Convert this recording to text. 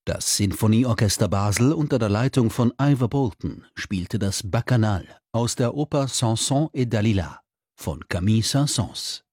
Das Sinfonieorchester Basel unter der Leitung von Ivor Bolton spielte das Bacchanal aus der Oper Samson et Dalila von Camille Saint-Saëns.